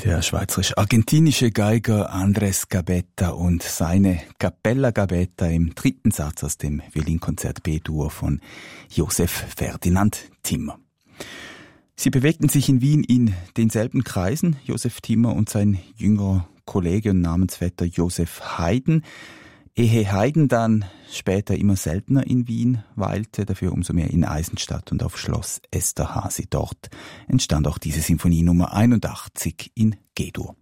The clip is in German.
Der schweizerisch-argentinische Geiger Andrés Gabetta und seine Cappella Gabetta im dritten Satz aus dem Violinkonzert B-Dur von Josef Ferdinand Timmer. Sie bewegten sich in Wien in denselben Kreisen, Josef Timmer und sein jüngerer Kollege und Namensvetter Josef Haydn. Ehe Haydn dann später immer seltener in Wien weilte, dafür umso mehr in Eisenstadt und auf Schloss Esterházy. Dort entstand auch diese Sinfonie Nummer 81 in G-Dur.